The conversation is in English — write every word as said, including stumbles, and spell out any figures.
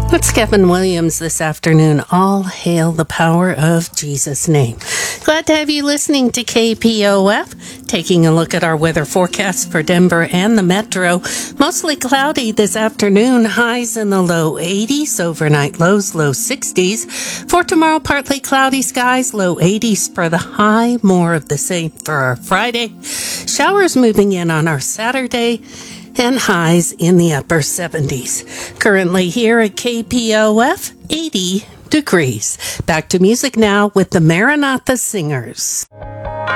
It's Kevin Williams this afternoon. All hail the power of Jesus' name. Glad to have you listening to K P O F. Taking a look at our weather forecast for Denver and the metro. Mostly cloudy this afternoon. Highs in the low eighties. Overnight lows, low sixties. For tomorrow, partly cloudy skies. Low eighties for the high. More of the same for our Friday. Showers moving in on our Saturday. And highs in the upper seventies. Currently here at K P O F, eighty degrees. Back to music now with the Maranatha Singers.